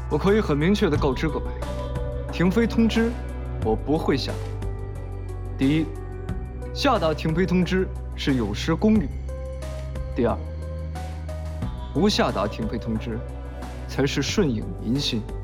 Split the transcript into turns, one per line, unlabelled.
我可以很明确地告知各位，停飞通知我不会下达。第一，下达停飞通知是有失公允；第二，不下达停飞通知才是顺应民心。